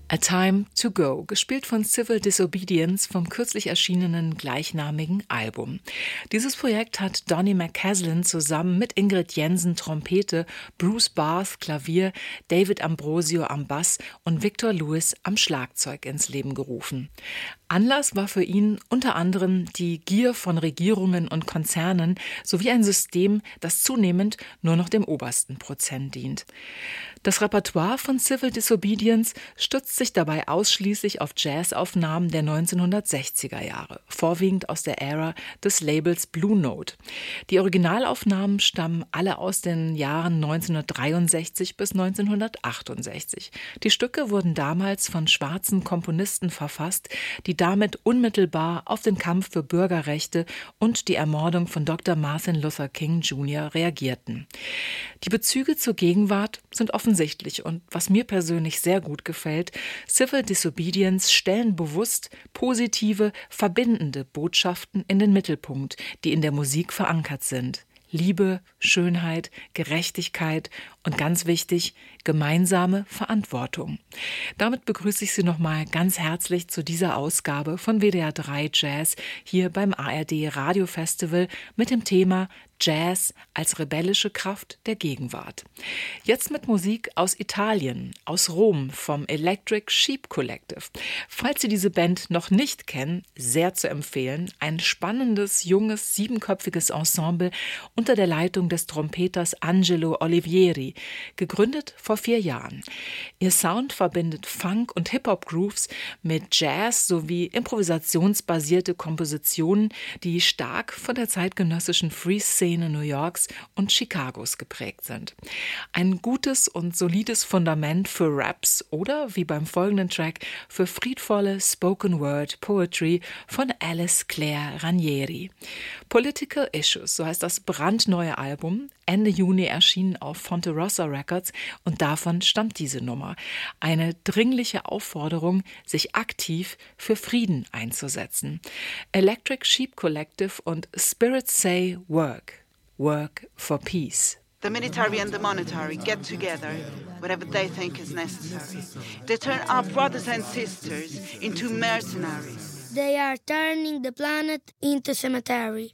A Time to Go, gespielt von Civil Disobedience vom kürzlich erschienenen gleichnamigen Album. Dieses Projekt hat Donny McCaslin zusammen mit Ingrid Jensen Trompete, Bruce Barth Klavier, David Ambrosio am Bass und Victor Lewis am Schlagzeug ins Leben gerufen. Anlass war für ihn unter anderem die Gier von Regierungen und Konzernen sowie ein System, das zunehmend nur noch dem obersten Prozent dient. Das Repertoire von Civil Disobedience stützt sich dabei ausschließlich auf Jazzaufnahmen der 1960er Jahre, vorwiegend aus der Ära des Labels Blue Note. Die Originalaufnahmen stammen alle aus den Jahren 1963 bis 1968. Die Stücke wurden damals von schwarzen Komponisten verfasst, die damit unmittelbar auf den Kampf für Bürgerrechte und die Ermordung von Dr. Martin Luther King Jr. reagierten. Die Bezüge zur Gegenwart sind offensichtlich und was mir persönlich sehr gut gefällt, Civil Disobedience stellen bewusst positive, verbindende Botschaften in den Mittelpunkt, die in der Musik verankert sind. Liebe, Schönheit, Gerechtigkeit und ganz wichtig, gemeinsame Verantwortung. Damit begrüße ich Sie nochmal ganz herzlich zu dieser Ausgabe von WDR 3 Jazz hier beim ARD Radio Festival mit dem Thema Jazz als rebellische Kraft der Gegenwart. Jetzt mit Musik aus Italien, aus Rom, vom Electric Sheep Collective. Falls Sie diese Band noch nicht kennen, sehr zu empfehlen. Ein spannendes, junges, 7-köpfiges Ensemble unter der Leitung des Trompeters Angelo Olivieri, gegründet vor 4 Jahren. Ihr Sound verbindet Funk- und Hip-Hop-Grooves mit Jazz sowie improvisationsbasierte Kompositionen, die stark von der zeitgenössischen Free-Szene New Yorks und Chicagos geprägt sind. Ein gutes und solides Fundament für Raps oder, wie beim folgenden Track, für friedvolle Spoken-Word-Poetry von Alice Claire Ranieri. Political Issues, so heißt das brandneue Album, Ende Juni erschienen auf Fonte Rossa Records und davon stammt diese Nummer. Eine dringliche Aufforderung, sich aktiv für Frieden einzusetzen. Electric Sheep Collective und Spirit Say Work. Work for Peace. The military and the monetary get together whenever they think is necessary. They turn our brothers and sisters into mercenaries. They are turning the planet into cemetery.